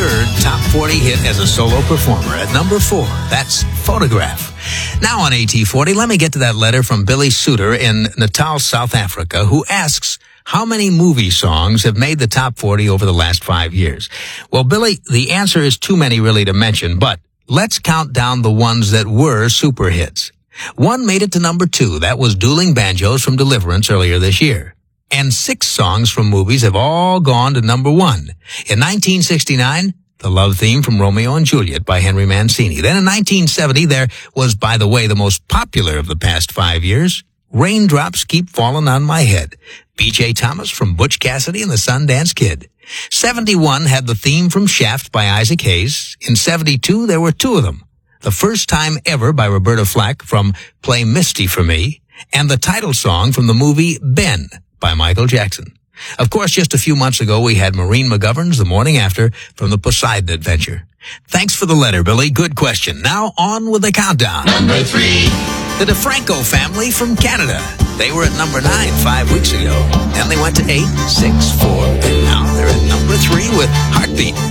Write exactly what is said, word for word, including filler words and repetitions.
third top forty hit as a solo performer. At number four, that's Photograph. Now on A T forty, let me get to that letter from Billy Suter in Natal, South Africa, who asks, how many movie songs have made the top forty over the last five years? Well, Billy, the answer is too many really to mention, but let's count down the ones that were super hits. One made it to number two. That was Dueling Banjos from Deliverance earlier this year. And six songs from movies have all gone to number one. In nineteen sixty-nine, the love theme from Romeo and Juliet by Henry Mancini. Then in nineteen seventy, there was, by the way, the most popular of the past five years, Raindrops Keep Falling on My Head. B J Thomas from Butch Cassidy and the Sundance Kid. seventy-one had the theme from Shaft by Isaac Hayes. In seventy-two, there were two of them. The First Time Ever by Roberta Flack from Play Misty for Me, and the title song from the movie Ben by Michael Jackson. Of course, just a few months ago, we had Maureen McGovern's The Morning After from the Poseidon Adventure. Thanks for the letter, Billy. Good question. Now on with the countdown. Number three. The DeFranco family from Canada. They were at number nine five weeks ago. Then they went to eight, six, four, and now they're at number three with Heartbeat.